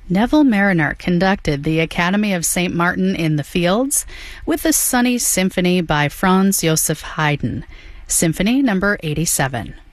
Neville Mariner conducted the Academy of St. Martin in the Fields with the Sunny Symphony by Franz Joseph Haydn, Symphony number 87.